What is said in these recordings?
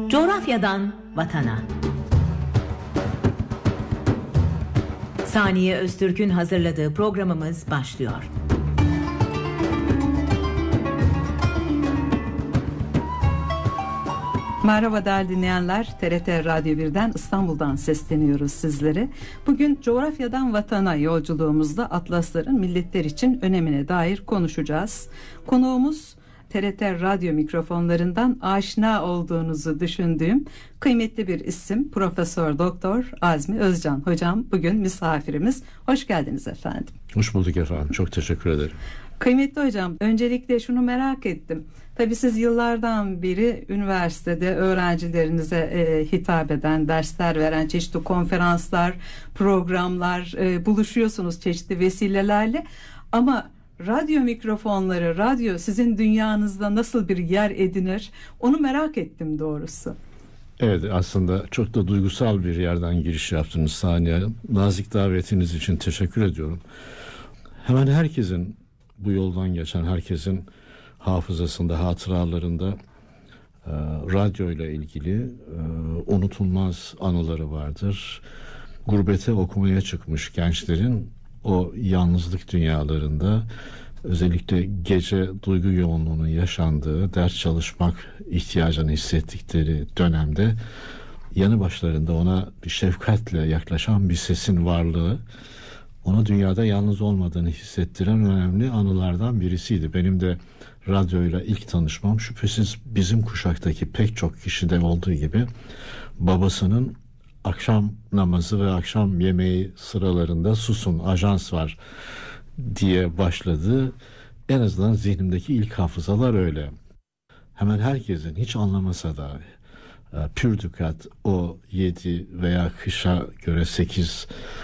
Coğrafyadan vatana. Saniye Öztürk'ün hazırladığı programımız başlıyor. Merhaba değerli dinleyenler, TRT Radyo 1'den İstanbul'dan sesleniyoruz sizlere. Bugün coğrafyadan vatana yolculuğumuzda atlasların milletler için önemine dair konuşacağız. Konuğumuz TRT Radyo mikrofonlarından aşina olduğunuzu düşündüğüm kıymetli bir isim Profesör Doktor Azmi Özcan. Hocam bugün misafirimiz. Hoş geldiniz efendim. Hoş bulduk efendim. Çok teşekkür ederim. Kıymetli hocam, öncelikle şunu merak ettim. Tabii siz yıllardan beri üniversitede öğrencilerinize hitap eden, dersler veren çeşitli konferanslar, programlar buluşuyorsunuz çeşitli vesilelerle. Ama radyo mikrofonları, radyo sizin dünyanızda nasıl bir yer edinir? Onu merak ettim doğrusu. Evet, aslında çok da duygusal bir yerden giriş yaptınız Saniye. Nazik davetiniz için teşekkür ediyorum. Hemen herkesin, bu yoldan geçen herkesin hafızasında, hatıralarında radyo ile ilgili unutulmaz anıları vardır. Gurbete okumaya çıkmış gençlerin o yalnızlık dünyalarında, özellikle gece duygu yoğunluğunun yaşandığı, ders çalışmak ihtiyacını hissettikleri dönemde yanı başlarında ona bir şefkatle yaklaşan bir sesin varlığı, ona dünyada yalnız olmadığını hissettiren önemli anılardan birisiydi. Benim de radyoyla ilk tanışmam şüphesiz bizim kuşaktaki pek çok kişide olduğu gibi babasının akşam namazı ve akşam yemeği sıralarında susun ajans var diye başladı. En azından zihnimdeki ilk hafızalar öyle. Hemen herkesin hiç anlamasa da pür dikkat o 7 veya kışa göre 8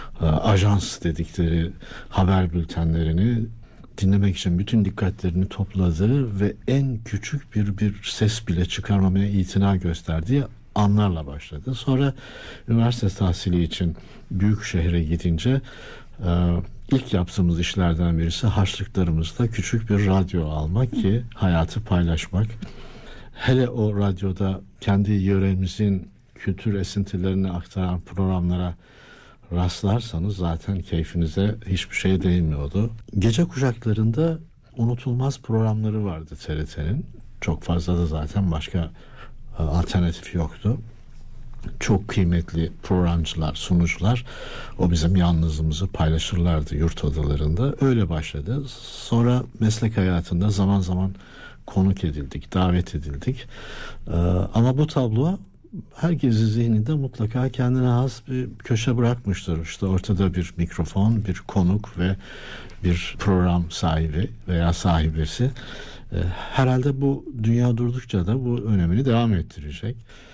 ajans dedikleri haber bültenlerini dinlemek için bütün dikkatlerini topladığı ve en küçük bir ses bile çıkarmamaya itina gösterdiği anlarla başladı. Sonra üniversite tahsili için büyük şehre gidince ilk yaptığımız işlerden birisi harçlıklarımızda küçük bir radyo almak ki hayatı paylaşmak. Hele o radyoda kendi yöremizin kültür esintilerini aktaran programlara rastlarsanız zaten keyfinize hiçbir şey değmiyordu. Gece kuşaklarında unutulmaz programları vardı TRT'nin. Çok fazla da zaten başka alternatif yoktu. Çok kıymetli programcılar, sunucular o bizim yalnızlığımızı paylaşırlardı yurt odalarında. Öyle başladı. Sonra meslek hayatında zaman zaman konuk edildik, davet edildik. Ama bu tablo herkesin zihninde mutlaka kendine has bir köşe bırakmıştır. İşte ortada bir mikrofon, bir konuk ve bir program sahibi veya sahibesi. Herhalde bu dünya durdukça da bu önemini devam ettirecek.